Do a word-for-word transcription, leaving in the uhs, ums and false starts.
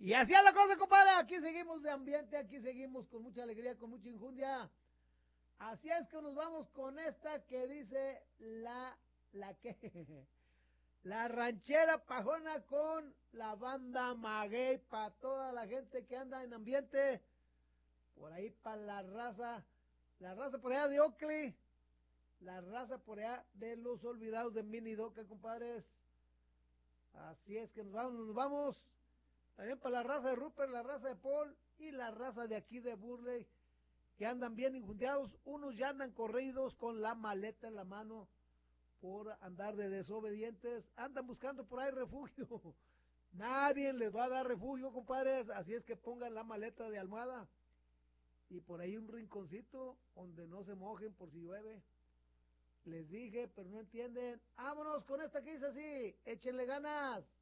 Y así es la cosa, compadre. Aquí seguimos de ambiente, aquí seguimos con mucha alegría, con mucha injundia. Así es que nos vamos con esta que dice la, la que, la ranchera pajona con la banda Maguey para toda la gente que anda en ambiente. Por ahí para la raza, la raza por allá de Oakley, la raza por allá de los olvidados de Minidoka, compadres. Así es que nos vamos, nos vamos. También para la raza de Rupert, la raza de Paul y la raza de aquí de Burley, que andan bien injundiados. Unos ya andan corridos con la maleta en la mano por andar de desobedientes. Andan buscando por ahí refugio. Nadie les va a dar refugio, compadres. Así es que pongan la maleta de almohada y por ahí un rinconcito donde no se mojen por si llueve. Les dije, pero no entienden. Vámonos con esta que dice así. Échenle ganas.